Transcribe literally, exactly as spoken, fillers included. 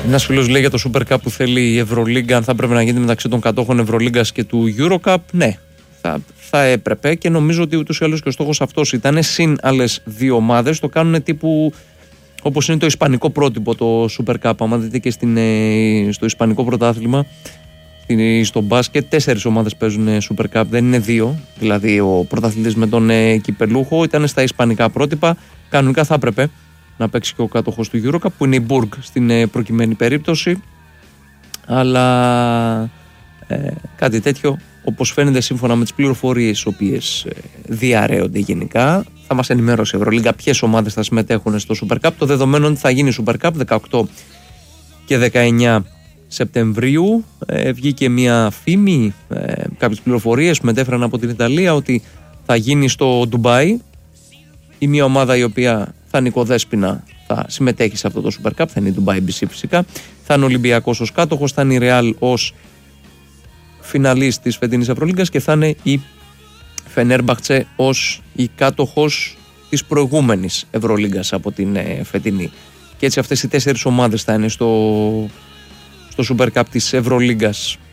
Ένας φίλος λέει για το Super Cup που θέλει η Ευρωλίγκα, αν θα έπρεπε να γίνει μεταξύ των κατόχων Ευρωλίγκας και του Eurocup. Ναι, θα, θα έπρεπε και νομίζω ότι ούτως ή άλλως και ο στόχος αυτός ήταν. Συν άλλες δύο ομάδες το κάνουν τύπου όπως είναι το ισπανικό πρότυπο το Super Cup. Αν δείτε και στην, στο ισπανικό πρωτάθλημα, στο μπάσκετ, τέσσερις ομάδες παίζουν Super Cup, δεν είναι δύο. Δηλαδή ο πρωταθλητής με τον κυπελούχο ήταν στα ισπανικά πρότυπα. Κανονικά θα έπρεπε να παίξει και ο κάτοχος του Eurocup που είναι η Burg στην προκειμένη περίπτωση, αλλά ε, κάτι τέτοιο όπως φαίνεται σύμφωνα με τις πληροφορίες οι οποίες ε, διαρρέονται γενικά, θα μας ενημερώσει η Ευρωλίγκα ποιες ομάδες θα συμμετέχουν στο Super Cup. Το δεδομένο ότι θα γίνει Super Cup δεκαοκτώ και δεκαεννιά Σεπτεμβρίου. ε, βγήκε μια φήμη, ε, κάποιες πληροφορίες που μετέφεραν από την Ιταλία ότι θα γίνει στο Ντουμπάι. Η μία ομάδα η οποία θα είναι οικοδέσποινα θα συμμετέχει σε αυτό το Super Cup, θα είναι η Dubai μπι σι φυσικά, θα είναι ο Ολυμπιακός ως κάτοχος, θα είναι η Real ως φιναλίστ της φετινής Ευρωλίγκας και θα είναι η Φενέρμπαχτσε ως η κάτοχος της προηγούμενης Ευρωλίγκας από την ε, φετινή. Και έτσι αυτές οι τέσσερις ομάδες θα είναι στο, στο Super Cup της Ευρωλίγκας.